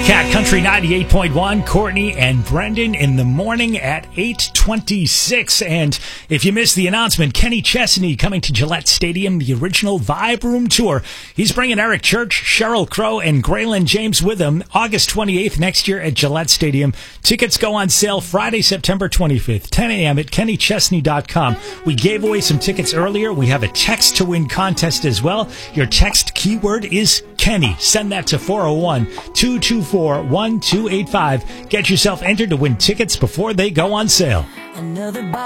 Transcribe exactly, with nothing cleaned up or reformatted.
Cat Country ninety-eight point one, Courtney and Brendan in the morning at eight twenty-six. And if you missed the announcement, Kenny Chesney coming to Gillette Stadium, the original Vibe Room Tour. He's bringing Eric Church, Sheryl Crow, and Graylin James with him August twenty-eighth next year at Gillette Stadium. Tickets go on sale Friday, September twenty-fifth, ten a.m. at kenny chesney dot com. We gave away some tickets earlier. We have a text to win contest as well. Your text keyword is Kenny. Send that to four oh one, two two four, one two eight five. Get yourself entered to win tickets before they go on sale. Another